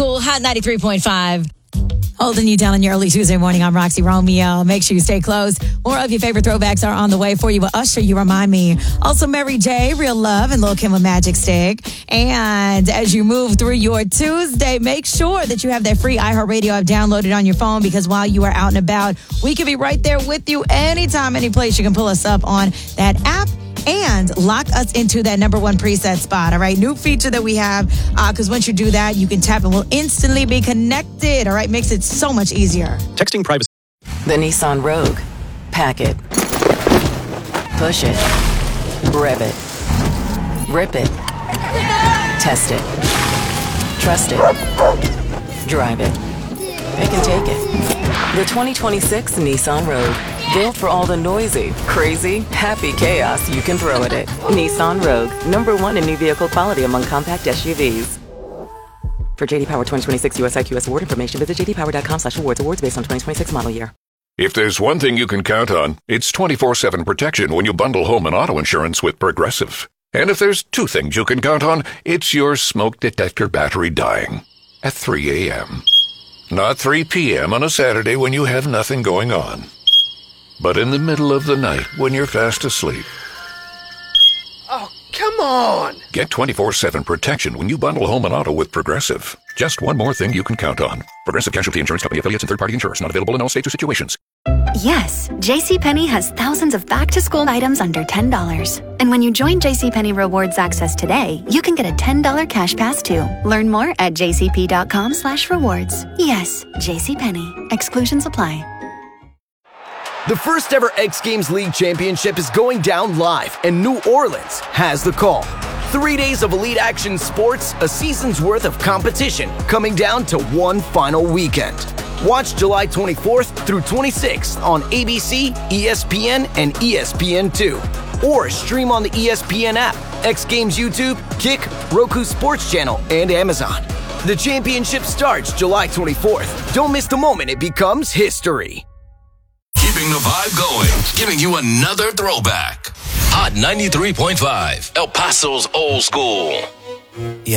School, Hot 93.5. Holding you down on your early Tuesday morning. I'm Roxy Romeo. Make sure you stay close. More of your favorite throwbacks are on the way for you. But Usher, You Remind Me. Also, Mary J, Real Love, and Lil' Kim with Magic Stick. And as you move through your Tuesday, make sure that you have that free iHeartRadio app downloaded on your phone, because while you are out and about, we can be right there with you anytime, any place. You can pull us up on that app and lock us into that number one preset spot. All right. New feature that we have, because once you do that, you can tap and we'll instantly be connected. All right. Makes it so much easier. Texting privacy. The Nissan Rogue. Pack it. Push it. Rev it. Rip it. Test it. Trust it. Drive it. Pick and take it. The 2026 Nissan Rogue. Built for all the noisy, crazy, happy chaos you can throw at it. Nissan Rogue. Number one in new vehicle quality among compact SUVs. For JD Power 2026 US IQS award information, visit jdpower.com/awards. Awards based on 2026 model year. If there's one thing you can count on, it's 24/7 protection when you bundle home and auto insurance with Progressive. And if there's two things you can count on, it's your smoke detector battery dying at 3 a.m. Not 3 p.m. on a Saturday when you have nothing going on, but in the middle of the night when you're fast asleep. Oh, come on! Get 24/7 protection when you bundle home and auto with Progressive. Just one more thing you can count on. Progressive Casualty Insurance Company affiliates and third-party insurers. Not available in all states or situations. Yes, JCPenney has thousands of back-to-school items under $10. And when you join JCPenney Rewards Access today, you can get a $10 cash pass too. Learn more at jcp.com/rewards. Yes, JCPenney. Exclusions apply. The first ever X Games League Championship is going down live, and New Orleans has the call. 3 days of elite action sports, a season's worth of competition, coming down to one final weekend. Watch July 24th through 26th on ABC, ESPN, and ESPN2. Or stream on the ESPN app, X Games YouTube, Kick, Roku Sports Channel, and Amazon. The championship starts July 24th. Don't miss the moment it becomes history. Keeping the vibe going, giving you another throwback. Hot 93.5, El Paso's old school.